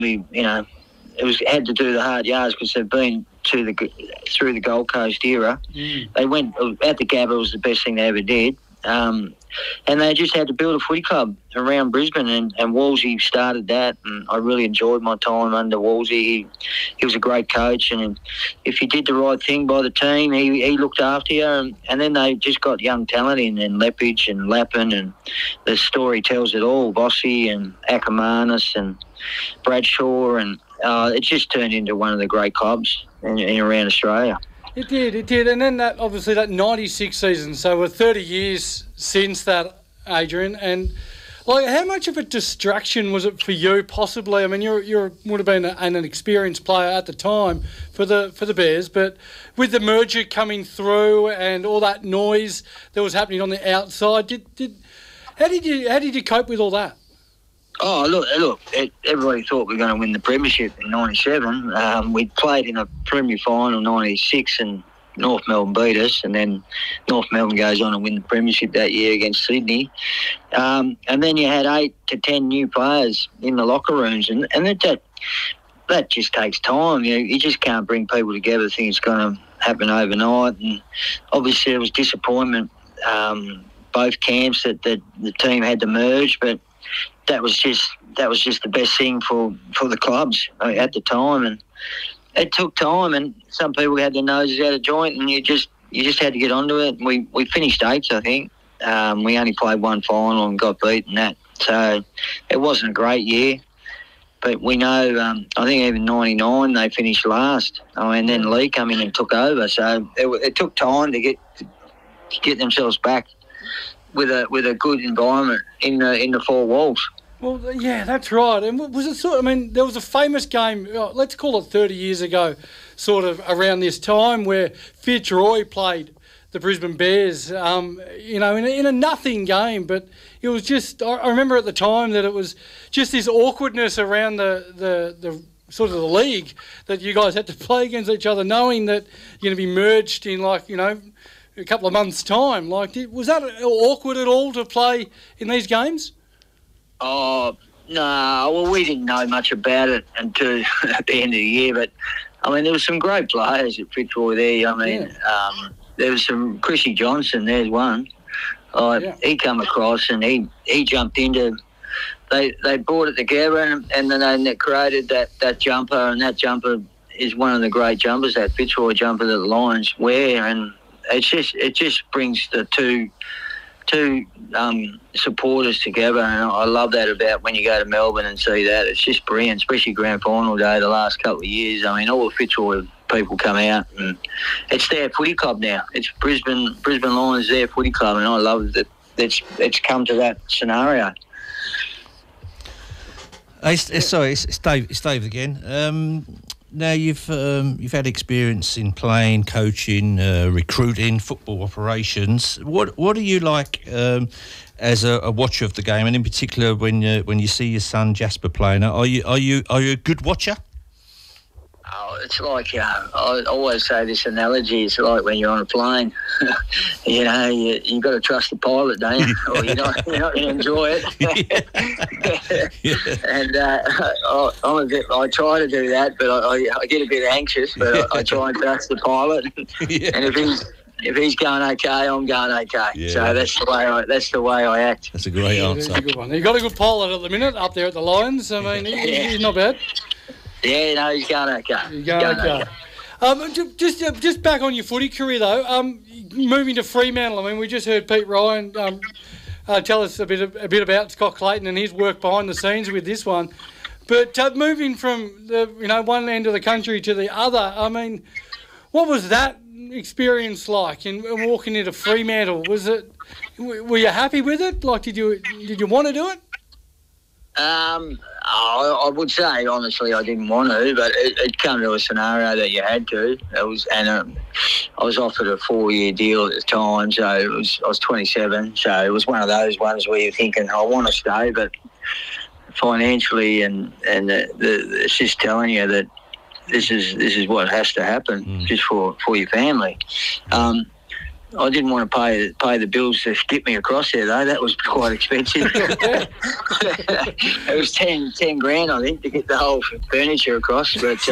it had to do the hard yards because they've been through the Gold Coast era. They went at the Gabba was the best thing they ever did. And they just had to build a footy club around Brisbane, and Wolsey started that, and I really enjoyed my time under Wolsey. He was a great coach, and if you did the right thing by the team, he looked after you, and then they just got young talent in, and Lepage and Lappin, and the story tells it all, Vossi and Ackermanis and Bradshaw, and it just turned into one of the great clubs in around Australia. It did. And then that 96 season, so we're 30 years since that, Adrian, and how much of a distraction was it for you, possibly? I mean, you would have been an experienced player at the time for the Bears, but with the merger coming through and all that noise that was happening on the outside, how did you cope with all that? Oh, look! Everybody thought we were going to win the premiership in '97. We played in a Premier final '96, and North Melbourne beat us, and then North Melbourne goes on and win the premiership that year against Sydney. And then you had 8 to 10 new players in the locker rooms, and that just takes time. You just can't bring people together. Think it's going to happen overnight, and obviously there was disappointment. Both camps that the team had to merge, but that was just the best thing for the clubs at the time, and it took time. And some people had their noses out of joint, and you just had to get onto it. We finished 8th, I think. We only played one final and got beaten that, so it wasn't a great year. But we know, I think even '99 they finished last, and then Lee come in and took over. So it took time to get themselves back with a good environment in the four walls. Well, yeah, that's right. And was it there was a famous game, let's call it 30 years ago, sort of around this time, where Fitzroy played the Brisbane Bears, in a nothing game, but it was just, I remember at the time that it was just this awkwardness around the sort of the league, that you guys had to play against each other, knowing that you're going to be merged in a couple of months' time. Was that awkward at all to play in these games? Oh, no. Well, we didn't know much about it until at the end of the year. But, there were some great players at Fitzroy there. There was some Chrissy Johnson, there's one. He come across and he jumped into... They brought it together and then they created that jumper, and that jumper is one of the great jumpers, that Fitzroy jumper that the Lions wear, and it just brings the two supporters together, and I love that about when you go to Melbourne and see that. It's just brilliant, especially grand final day the last couple of years. All the Fitzroy people come out, and it's their footy club now. It's Brisbane Lions, their footy club, and I love that it's come to that scenario. Sorry, it's Dave again. Now you've had experience in playing, coaching, recruiting, football operations. What are you like as a watcher of the game, and in particular when you see your son Jasper playing? Are you a good watcher? Oh, it's like I always say this analogy. It's like when you're on a plane. You got to trust the pilot, don't you? Or you're not going to enjoy it. And I try to do that, but I get a bit anxious. But I try and trust the pilot. And if he's going okay, I'm going okay. Yeah. So that's the way I act. That's a great answer. That's a good one. You got a good pilot at the minute up there at the Lions. He's not bad. Yeah, no, he's going okay. He's going okay. Just back on your footy career though. Moving to Fremantle. We just heard Pete Ryan tell us a bit about Scott Clayton and his work behind the scenes with this one. But moving from the one end of the country to the other, what was that experience like in walking into Fremantle? Were you happy with it? Did you want to do it? I would say, honestly, I didn't want to, but it came to a scenario that you had to. I was offered a 4-year deal at the time, so I was 27, so it was one of those ones where you're thinking, I want to stay, but financially and it's just telling you that this is what has to happen just for your family. I didn't want to pay the bills to get me across there, though. That was quite expensive. It was 10 grand, I think, to get the whole furniture across. But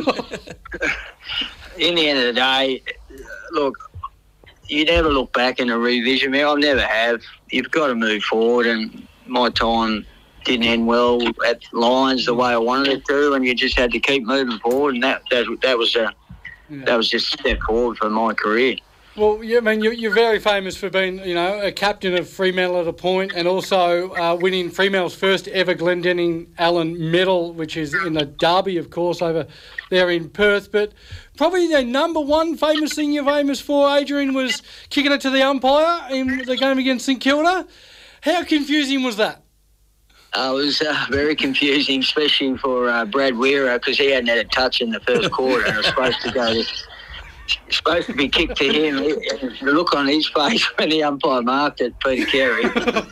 in the end of the day, look, you never look back and revision me. I never have. You've got to move forward, and my time didn't end well at Lions the way I wanted it to, and you just had to keep moving forward, and that was just a step forward for my career. Well, yeah, I mean, you're very famous for being, a captain of Fremantle at a point, and also winning Fremantle's first ever Glendenning Allen medal, which is in the Derby, of course, over there in Perth. But probably the number one famous thing you're famous for, Adrian, was kicking it to the umpire in the game against St Kilda. How confusing was that? It was very confusing, especially for Brad Weir, because he hadn't had a touch in the first quarter, and it was supposed to be kicked to him. The look on his face when the umpire marked it, Peter Carey,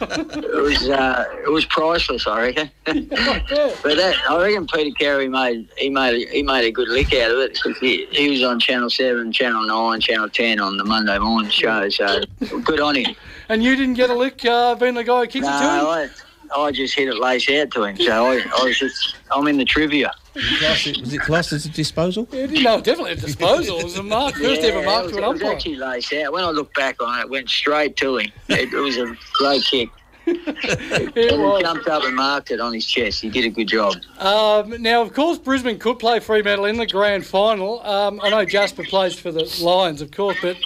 it was priceless, I reckon. But I reckon Peter Carey made a good lick out of it, because he was on Channel 7, Channel 9, Channel 10 on the Monday morning show, so good on him. And you didn't get a lick being the guy who kicked it to him? I just hit it lace out to him, so I'm in the trivia. Was it classed as a disposal? Yeah, no, definitely a disposal. It was a first ever mark to an umpire. It was actually lace out. When I look back on it, it went straight to him. It was a great kick. He jumped up and marked it on his chest. He did a good job. Now, of course, Brisbane could play Fremantle in the grand final. I know Jasper plays for the Lions, of course, but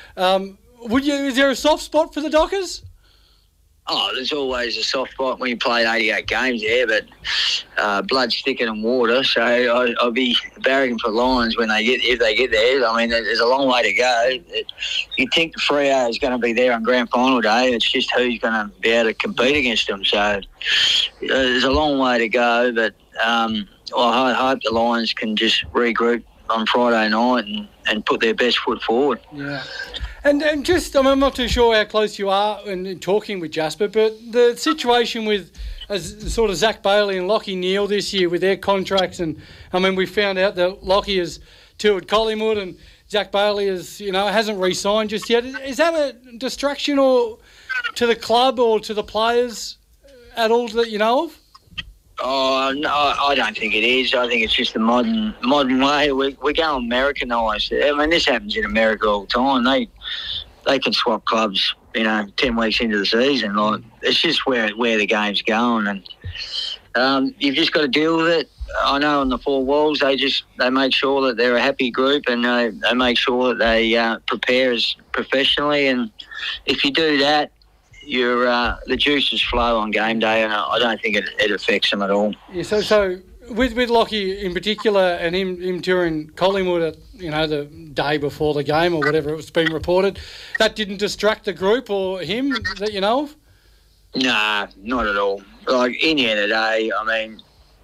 is there a soft spot for the Dockers? Oh, there's always a soft spot when you play 88 games there, but blood's thicker than water. So I'll be barracking for Lions if they get there. I mean, there's a long way to go. You'd think the Freo is going to be there on grand final day. It's just who's going to be able to compete against them. So there's a long way to go, but I hope the Lions can just regroup on Friday night and put their best foot forward. Yeah. And just, I'm not too sure how close you are in talking with Jasper, but the situation with sort of Zach Bailey and Lachie Neale this year with their contracts, and I mean, we found out that Lachie has toured Collingwood and Zach Bailey hasn't re-signed just yet. Is that a distraction or to the club or to the players at all that you know of? Oh, no, I don't think it is. I think it's just the modern way. We're going Americanised. I mean, this happens in America all the time. They can swap clubs, 10 weeks into the season. Like, it's just where the game's going, and you've just got to deal with it. I know on the Four Walls, they make sure that they're a happy group, and they make sure that they prepare as professionally. And if you do that, the juices flow on game day, and I don't think it affects them at all. Yeah, so with Lachie in particular, and him touring Collingwood at the day before the game or whatever it was being reported, that didn't distract the group or him that you know of? Nah, not at all. Like, in the end of the day, I mean,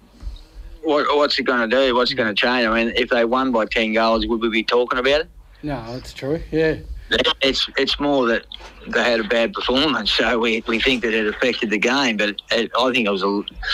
what's it going to do? What's it going to change? I mean, if they won by 10 goals, would we be talking about it? No, that's true. Yeah. It's more that they had a bad performance, so we think that it affected the game. But I think it was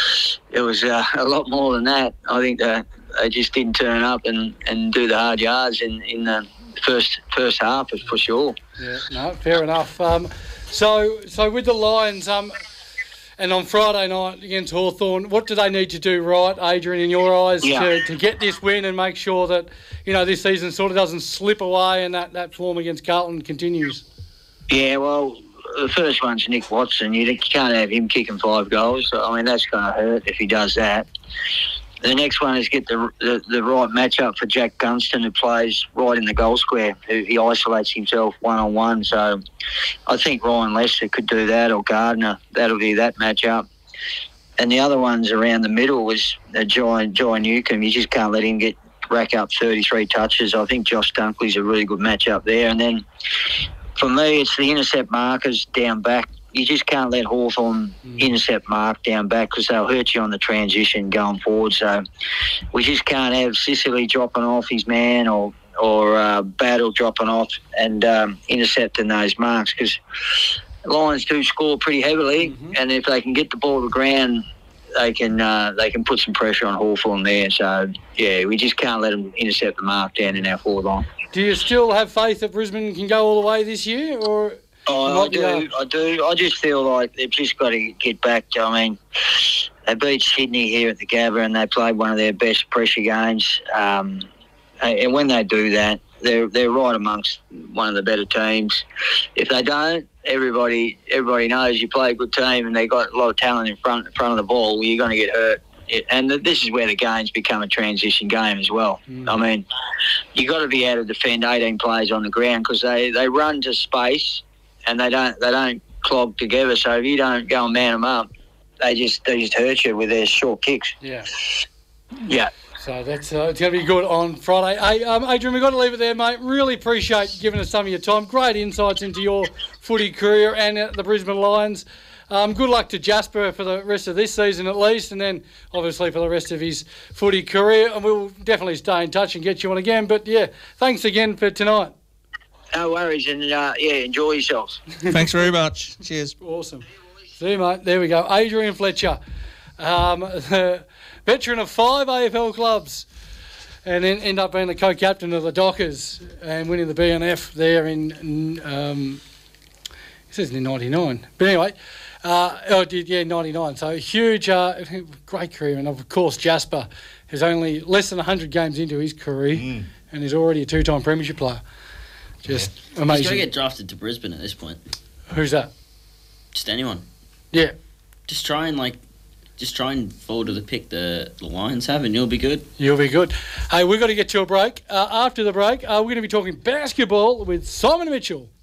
a lot more than that. I think that they just didn't turn up and do the hard yards in the first half, for sure. Yeah, no, fair enough. So with the Lions, and on Friday night against Hawthorn, what do they need to do right, Adrian, in your eyes, to get this win and make sure that this season sort of doesn't slip away and that form against Carlton continues? Yeah, well, the first one's Nick Watson. You can't have him kicking 5 goals. I mean, that's going to hurt if he does that. The next one is get the right matchup for Jack Gunston, who plays right in the goal square. He isolates himself one-on-one. So I think Ryan Lester could do that, or Gardner. That'll be that matchup. And the other ones around the middle was Jai Newcomb. You just can't let him rack up 33 touches. I think Josh Dunkley's a really good matchup there. And then for me, it's the intercept markers down back. You just can't let Hawthorn intercept mark down back, because they'll hurt you on the transition going forward. So we just can't have Sicily dropping off his man or Battle dropping off and intercepting those marks, because Lions do score pretty heavily, and if they can get the ball to ground they can put some pressure on Hawthorn there. So yeah, we just can't let them intercept the mark down in our forward line. Do you still have faith that Brisbane can go all the way this year, or? Oh, I do. I just feel like they've just got to get back. I mean, they beat Sydney here at the Gabba and they played one of their best pressure games. And when they do that, they're right amongst one of the better teams. If they don't, everybody knows you play a good team and they got a lot of talent in front of the ball. Well, you're going to get hurt. And this is where the games become a transition game as well. I mean, you got to be able to defend 18 players on the ground because they run to space and they don't clog together. So if you don't go and man them up, they just hurt you with their short kicks. Yeah. Yeah. So that's it's going to be good on Friday. Hey, Adrian, we've got to leave it there, mate. Really appreciate you giving us some of your time. Great insights into your footy career and the Brisbane Lions. Good luck to Jasper for the rest of this season at least, and then obviously for the rest of his footy career. And we'll definitely stay in touch and get you on again. But yeah, thanks again for tonight. No worries, and enjoy yourselves. Thanks very much. Cheers. Awesome. See you, mate. There we go. Adrian Fletcher, the veteran of 5 AFL clubs, and then end up being the co-captain of the Dockers and winning the BNF there in, it says in 99. But anyway, 99. So huge, great career. And of course, Jasper is only less than 100 games into his career and is already a 2-time premiership player. Just amazing. He's going to get drafted to Brisbane at this point. Who's that? Just anyone. Yeah. Just try and fall to the pick the Lions have, and you'll be good. You'll be good. Hey, we've got to get to a break. After the break, we're going to be talking basketball with Simon Mitchell.